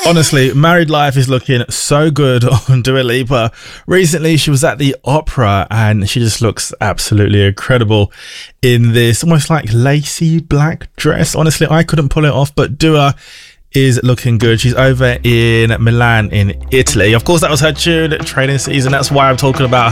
Honestly, Married Life is looking so good on Dua Lipa. Recently, she was at the opera and she just looks absolutely incredible in this almost like lacy black dress. Honestly, I couldn't pull it off, but Dua is looking good. She's over in Milan in Italy. Of course, that was her tune, Training Season. That's why I'm talking about